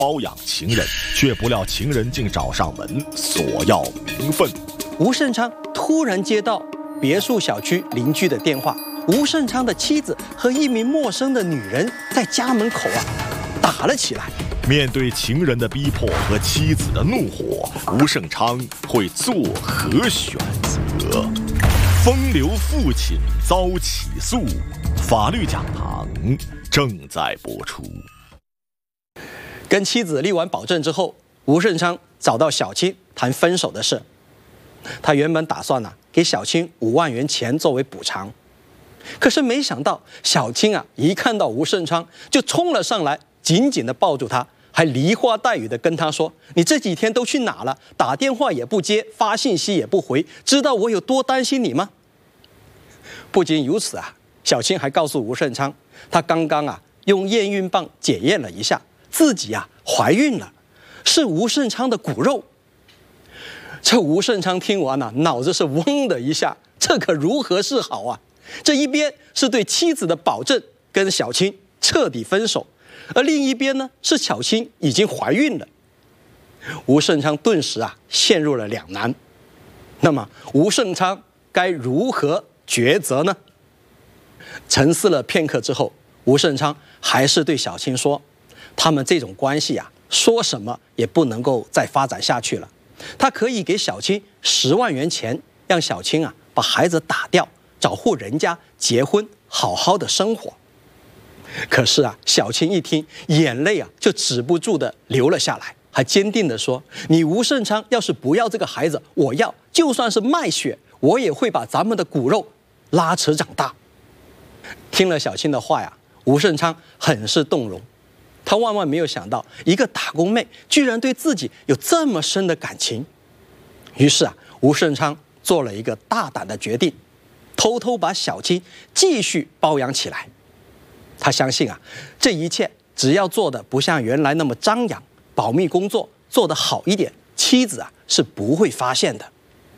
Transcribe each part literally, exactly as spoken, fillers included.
包养情人，却不料情人竟找上门索要名分。 吴胜昌突然接到别墅小区邻居的电话，吴胜昌的妻子和一名陌生的女人在家门口啊打了起来。 面对情人的逼迫和妻子的怒火，吴胜昌会作何选择？风流父亲遭起诉，法律讲堂正在播出。 跟妻子立完保证之后，吴胜昌找到小青谈分手的事。他原本打算呢、啊、给小青五万元钱作为补偿，可是没想到小青啊一看到吴胜昌就冲了上来，紧紧地抱住他，还梨花带雨地跟他说：“你这几天都去哪了？打电话也不接，发信息也不回，知道我有多担心你吗？”不仅如此啊，小青还告诉吴胜昌，她刚刚啊用验孕棒检验了一下，自己啊怀孕了，是吴胜昌的骨肉。这吴胜昌听完啊，脑子是嗡的一下，这可如何是好啊？这一边是对妻子的保证，跟小青彻底分手，而另一边呢是小青已经怀孕了。吴胜昌顿时啊陷入了两难。那么吴胜昌该如何抉择呢？沉思了片刻之后，吴胜昌还是对小青说，他们这种关系啊，说什么也不能够再发展下去了。他可以给小青十万元钱，让小青啊把孩子打掉，找户人家结婚，好好的生活。可是啊，小青一听，眼泪啊就止不住的流了下来，还坚定的说：“你吴胜昌要是不要这个孩子，我要，就算是卖血，我也会把咱们的骨肉拉扯长大。”听了小青的话呀，吴胜昌很是动容。他万万没有想到，一个打工妹居然对自己有这么深的感情。于是啊，吴胜昌做了一个大胆的决定，偷偷把小青继续包养起来。他相信啊，这一切只要做的不像原来那么张扬，保密工作做得好一点，妻子啊是不会发现的。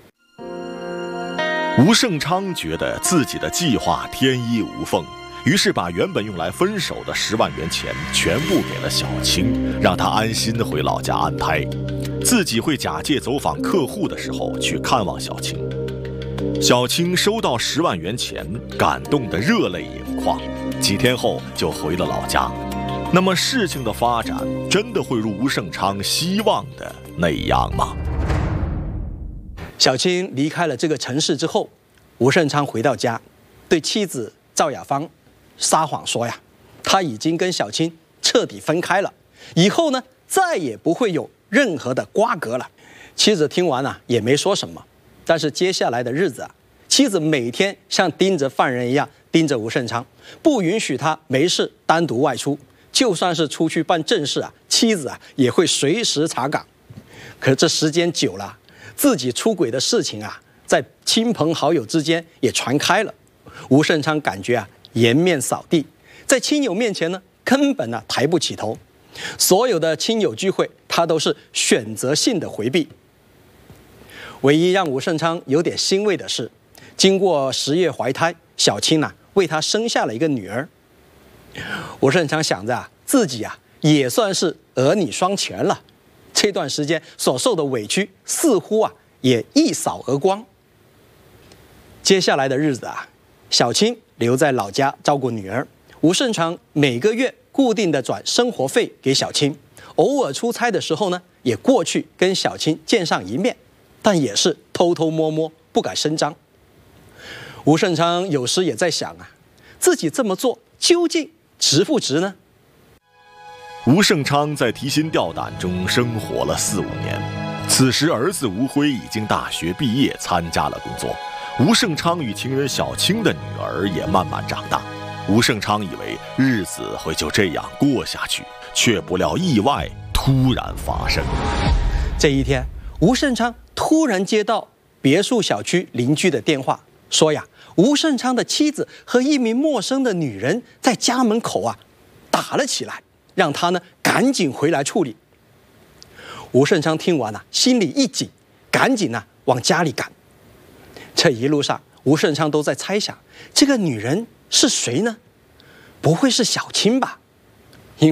吴胜昌觉得自己的计划天衣无缝，于是把原本用来分手的十万元钱全部给了小青，让她安心回老家安胎，自己会假借走访客户的时候去看望小青。小青收到十万元钱，感动得热泪盈眶，几天后就回了老家。那么事情的发展真的会如吴胜昌希望的那样吗？ 小青离开了这个城市之后，吴胜昌回到家，对妻子赵雅芳撒谎说呀，他已经跟小青彻底分开了，以后呢再也不会有任何的瓜葛了。妻子听完啊也没说什么，但是接下来的日子啊，妻子每天像盯着犯人一样盯着吴胜昌，不允许他没事单独外出，就算是出去办正事啊，妻子啊也会随时查岗。可是这时间久了，自己出轨的事情啊，在亲朋好友之间也传开了。吴胜昌感觉啊颜面扫地，在亲友面前呢根本啊抬不起头，所有的亲友聚会他都是选择性的回避。唯一让吴胜昌有点欣慰的是，经过十月怀胎，小青啊为他生下了一个女儿。吴胜昌想着啊，自己啊也算是儿女双全了，这段时间所受的委屈似乎啊也一扫而光。接下来的日子啊，小青留在老家照顾女儿，吴胜昌每个月固定的转生活费给小青，偶尔出差的时候呢，也过去跟小青见上一面，但也是偷偷摸摸，不敢声张。吴胜昌有时也在想啊，自己这么做究竟值不值呢？ 吴胜昌在提心吊胆中生活了四五年，此时儿子吴辉已经大学毕业，参加了工作。吴胜昌与情人小青的女儿也慢慢长大，吴胜昌以为日子会就这样过下去，却不料意外突然发生。 这一天，吴胜昌突然接到别墅小区邻居的电话，说呀，吴胜昌的妻子和一名陌生的女人在家门口啊打了起来，让他呢赶紧回来处理。吴胜昌听完啊，心里一紧，赶紧呢往家里赶。这一路上，吴胜昌都在猜想，这个女人是谁呢？不会是小青吧？因为啊，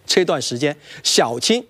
这段时间，小青